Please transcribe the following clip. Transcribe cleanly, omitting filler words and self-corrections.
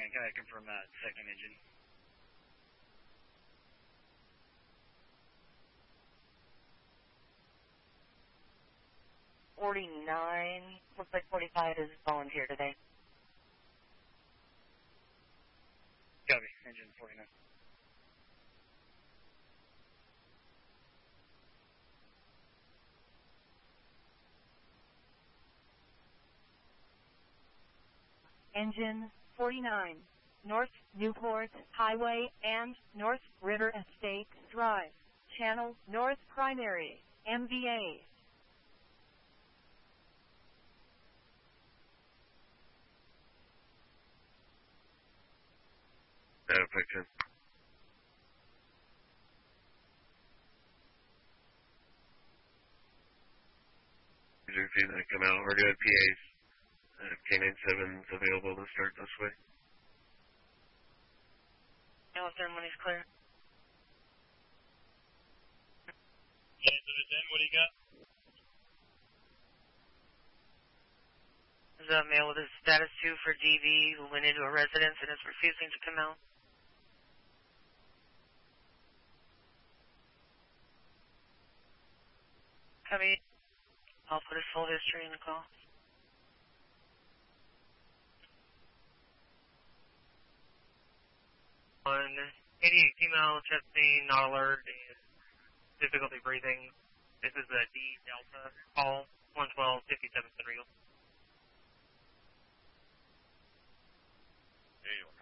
can I confirm that second engine? Looks like 45 is volunteer today. Copy, engine 49. Engine 49, North Newport Highway and North River Estate Drive, Channel North Primary, MVA. Fiction. Is there a few that come out? We're doing PAs. K97's available to start this way. No, if their money's clear. K97, what do you got? There's a male with a status 2 for DV who went into a residence and is refusing to come out. Copy. I'll put his full history in the call. On 88 female, chesting, not alert, and difficulty breathing. This is a D Delta call, 112, 57 Central. There you go.